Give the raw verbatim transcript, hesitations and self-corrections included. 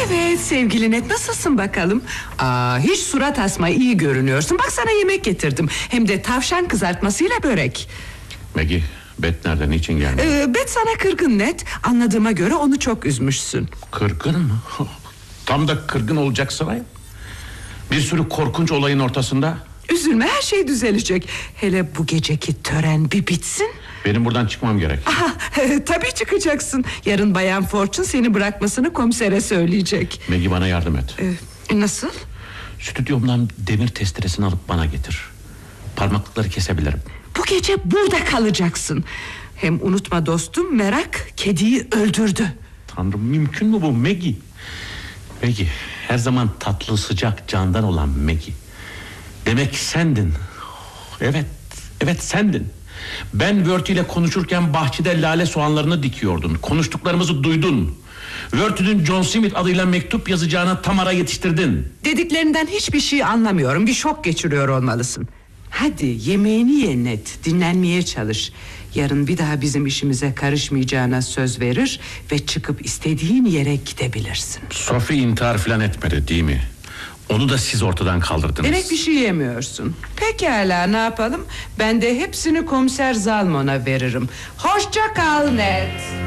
Evet sevgili Ned, nasılsın bakalım? Aa, hiç surat asma, iyi görünüyorsun. Bak sana yemek getirdim. Hem de tavşan kızartmasıyla börek. Maggie, Bet nerede, niçin gelmedi? Ee, Bet sana kırgın Ned. Anladığıma göre onu çok üzmüşsün. Kırgın mı? Tam da kırgın olacaksın ayol. Bir sürü korkunç olayın ortasında. Üzülme, her şey düzelecek. Hele bu geceki tören bir bitsin. Benim buradan çıkmam gerek. Aha, tabii çıkacaksın. Yarın Bayan Fortune seni bırakmasını komisere söyleyecek. Maggie, bana yardım et. Ee, nasıl? Stüdyomdan demir testeresini alıp bana getir. Parmaklıkları kesebilirim. Bu gece burada kalacaksın. Hem unutma dostum, merak kediyi öldürdü. Tanrım, mümkün mü bu Maggie? Maggie, her zaman tatlı, sıcak, candan olan Maggie. Demek sendin. Evet, evet sendin. Ben Verty ile konuşurken bahçede lale soğanlarını dikiyordun. Konuştuklarımızı duydun. Verty'nin John Smith adıyla mektup yazacağına tam ara yetiştirdin. Dediklerinden hiçbir şey anlamıyorum. Bir şok geçiriyor olmalısın. Hadi yemeğini ye Ned, dinlenmeye çalış. Yarın bir daha bizim işimize karışmayacağına söz verir ve çıkıp istediğin yere gidebilirsin. Sophie intihar falan etmedi değil mi? Onu da siz ortadan kaldırdınız. Demek bir şey yemiyorsun. Pekala, ne yapalım? Ben de hepsini komiser Zalmon'a veririm. Hoşça kal Ned.